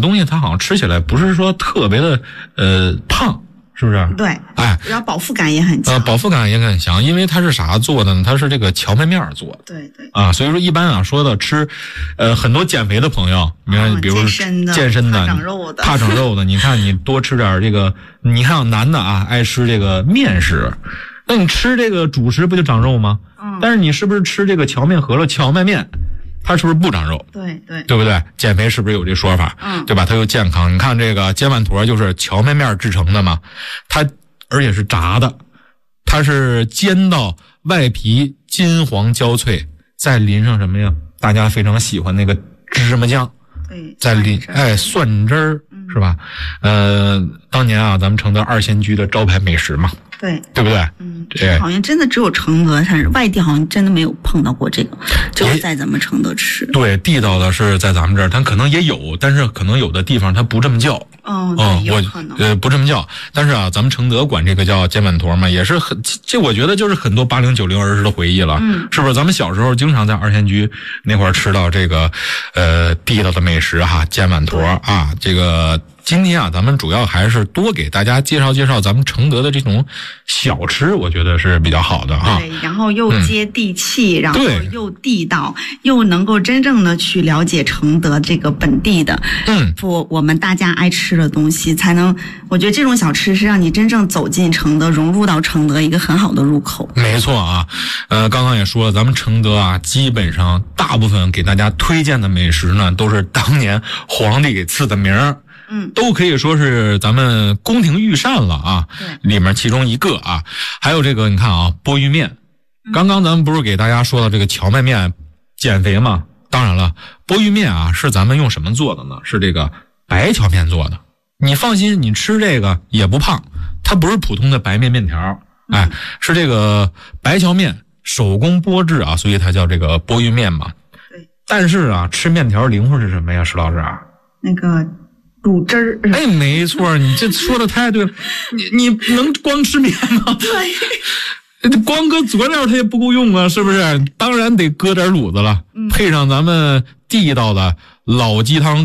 东西它好像吃起来不是说特别的胖，是不是？ 对， 哎， 然后饱腹感也很强。 饱腹感也很强，因为它是啥做的呢？它是这个荞麦面做的。 对对。 啊，所以说一般啊说的吃，很多减肥的朋友，你看，比如健身的、 怕长肉的、 怕长肉的，你看你多吃点这个，你看有男的啊爱吃这个面食，那你吃这个主食不就长肉吗？但是你是不是吃这个荞面饸饹、荞麦面？它是不是不长肉？ 对对， 对不对？减肥是不是有这说法？对吧？它又健康。你看这个煎碗坨就是荞麦面制成的嘛，它而且是炸的，它是煎到外皮金黄焦脆，再淋上什么呀？大家非常喜欢那个芝麻酱， 对， 再淋蒜汁儿，是吧？当年啊，咱们承德2仙居的招牌美食嘛。对不对？ 这好像真的只有承德，但是外地好像真的没有碰到过这个，只有在咱们承德吃。 对，地道的是在咱们这儿，它可能也有，但是可能有的地方它不这么叫。 有可能不这么叫，但是啊，咱们承德管这个叫煎碗坨嘛，也是这我觉得就是很多80、90儿时的回忆了，是不是？咱们小时候经常在2仙居那块儿吃到这个地道的美食哈，煎碗坨啊，这个。今天啊，咱们主要还是多给大家介绍介绍咱们承德的这种小吃，我觉得是比较好的啊。 对，然后又接地气，然后又地道，又能够真正的去了解承德这个本地的，我们大家爱吃的东西，才能，我觉得这种小吃是让你真正走进承德，融入到承德一个很好的入口。 没错啊，刚刚也说了，咱们承德啊，基本上大部分给大家推荐的美食呢，都是当年皇帝给赐的名儿。都可以说是咱们宫廷御膳了啊，里面其中一个啊，还有这个你看啊，鲱鱼面，刚刚咱们不是给大家说到这个荞麦面减肥吗？当然了，鲱鱼面啊是咱们用什么做的呢？是这个白荞面做的。你放心，你吃这个也不胖，它不是普通的白面面条，是这个白荞面手工剥制啊，所以它叫这个鲱鱼面嘛。 对。 但是啊，吃面条灵魂是什么呀，石老师啊？ 那个卤汁儿。 哎，没错，你这说的太对了。你能光吃面吗？ 对， 光搁佐料它也不够用啊，是不是？当然得搁点卤子了，配上咱们地道的老鸡汤。